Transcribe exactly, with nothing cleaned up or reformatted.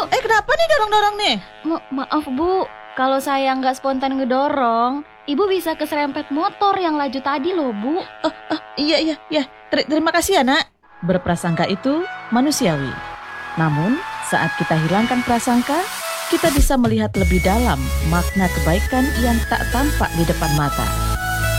Eh kenapa nih dorong-dorong nih? Ma- maaf Bu, kalau saya nggak spontan ngedorong, Ibu bisa keserempet motor yang laju tadi loh Bu. Oh, oh iya iya iya. Ter- terima kasih ya nak. Berprasangka itu manusiawi. Namun saat kita hilangkan prasangka, kita bisa melihat lebih dalam makna kebaikan yang tak tampak di depan mata.